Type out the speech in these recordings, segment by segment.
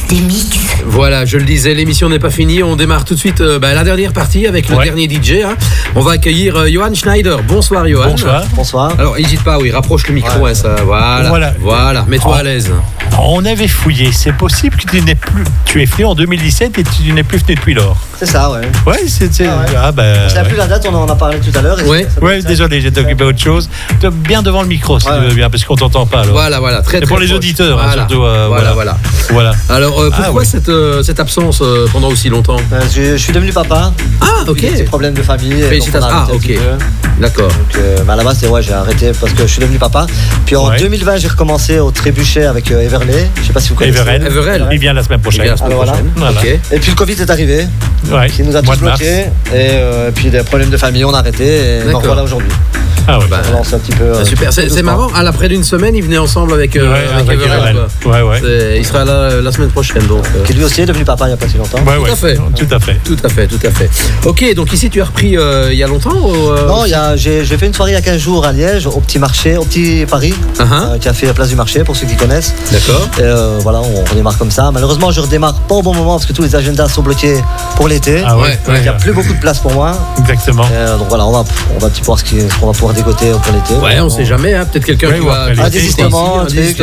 des mix. Voilà, je le disais, l'émission n'est pas finie. On démarre tout de suite la dernière partie avec le dernier DJ. Hein. On va accueillir Johan Schneider. Bonsoir Johan. Bonsoir. Alors, n'hésite pas, rapproche le micro. Ouais. Hein, ça. Voilà. Mets-toi à l'aise. On avait fouillé. C'est possible que tu es venu en 2017 et tu n'es plus venu depuis lors. C'est ça, ouais. Ouais, c'est. Je ne sais plus la date, on en a parlé tout à l'heure. Ouais, désolé, j'étais occupé d'autre chose. Bien devant le micro, si tu veux bien, parce qu'on t'entend pas. Alors. Voilà, très. C'est pour les auditeurs, surtout. Voilà. Alors, pourquoi cette absence pendant aussi longtemps? Je suis devenu papa. Ah, ok. Des problèmes de famille. Félicitations. Ok. D'accord. Donc, à la base, j'ai arrêté parce que je suis devenu papa. Puis en 2020, j'ai recommencé au Trébuchet avec Everley. Je ne sais pas si vous connaissez. Everel. Il vient la semaine prochaine. Voilà. Okay. Et puis le Covid est arrivé. Qui nous a tous bloqués. Et puis des problèmes de famille, on a arrêté. Et donc voilà aujourd'hui. Ah ouais. On lance un petit peu. Super. C'est marrant. Après d'une semaine, il venait ensemble avec Everel. Il sera là la semaine prochaine. Donc. Qui lui aussi est devenu papa il n'y a pas si longtemps. Tout à fait. Ok, donc ici tu as repris il y a longtemps Non, j'ai fait une soirée il y a 15 jours à Liège, au petit marché, au petit Paris, qui a fait la place du marché pour ceux qui connaissent. D'accord. Et voilà, on redémarre comme ça. Malheureusement, je redémarre pas au bon moment parce que tous les agendas sont bloqués pour l'été. Il n'y a plus beaucoup de place pour moi. Exactement. Donc voilà, on va un petit peu voir ce qu'on va pouvoir dégoter pour l'été. Ouais, on sait jamais, peut-être quelqu'un qui va. Désistement,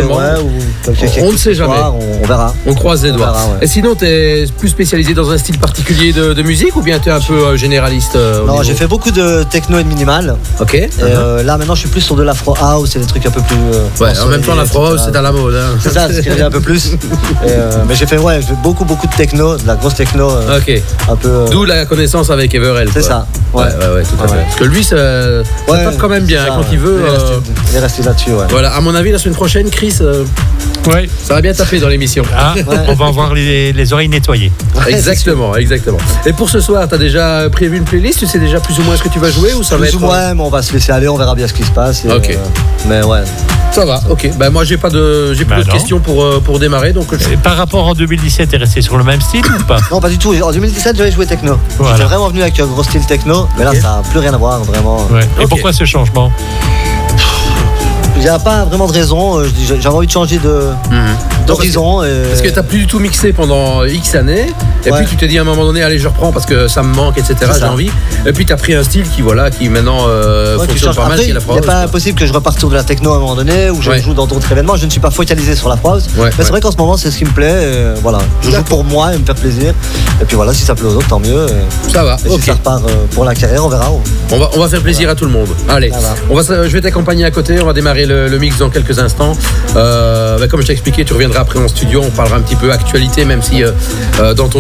on ne sait jamais. On verra. On croise les doigts. Et sinon, tu es plus spécialisé dans un style particulier de musique ou bien tu es un peu généraliste? Non, j'ai fait beaucoup de techno et de minimal. Ok. Et là, maintenant, je suis plus sur de l'afro house et des trucs un peu plus. En même temps, l'afro house, c'est à la mode. Hein. C'est ça, c'est ce qui revient un peu plus. Mais j'ai fait beaucoup de techno, de la grosse techno. Ok. Un peu. D'où la connaissance avec Everel. C'est ça. Ouais, tout à fait. Parce que lui, ça tape quand même bien quand il veut. Il est resté là-dessus, Voilà, à mon avis, la semaine prochaine, Chris. Ça va bien taper dans l'émission. On va avoir les oreilles nettoyées. Exactement. Et pour ce soir, t'as déjà prévu une playlist? Tu sais déjà plus ou moins ce que tu vas jouer ou ça va être... Plus ou moins, mais on va se laisser aller, on verra bien ce qui se passe. Ok. Mais ouais. Ça va, ok. Moi, j'ai plus d'autres questions pour démarrer. Donc par rapport en 2017, t'es resté sur le même style ou pas? Non, pas du tout. En 2017, j'avais joué techno. J'étais vraiment venu avec un gros style techno, mais là, ça n'a plus rien à voir, vraiment. Et pourquoi ce changement? Il n'y a pas vraiment de raison. J'avais envie de changer d'horizon. Parce que tu n'as plus du tout mixé pendant X années. Et puis tu t'es dit à un moment donné, allez, je reprends parce que ça me manque, etc. J'ai envie. Et puis tu as pris un style qui maintenant fonctionne pas mal. Il n'est pas impossible que je reparte sur de la techno à un moment donné ou je joue dans d'autres événements. Je ne suis pas focalisé sur la phrase. Mais c'est vrai qu'en ce moment, c'est ce qui me plaît. Voilà. Je joue pour moi et me faire plaisir. Et puis voilà, si ça plaît aux autres, tant mieux. Ça va. Et si ça repart pour la carrière, on verra. On va faire plaisir à tout le monde. Allez, je vais t'accompagner à côté. On va démarrer le mix dans quelques instants. Comme je t'ai expliqué, tu reviendras après en studio. On parlera un petit peu actualité, même si dans ton